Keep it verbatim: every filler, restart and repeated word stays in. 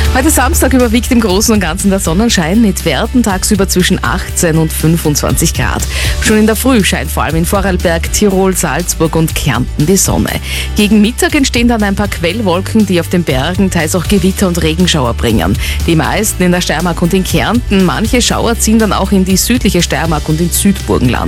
Heute Samstag überwiegt im Großen und Ganzen der Sonnenschein mit Werten tagsüber zwischen achtzehn und fünfundzwanzig Grad. Schon in der Früh scheint vor allem in Vorarlberg, Tirol, Salzburg und Kärnten die Sonne. Gegen Mittag entstehen dann ein paar Quellwolken, die auf den Bergen teils auch Gewitter und Regenschauer bringen. Die meisten in der Steiermark und in Kärnten, manche Schauer ziehen dann auch in die südliche Steiermark und ins Südburgenland.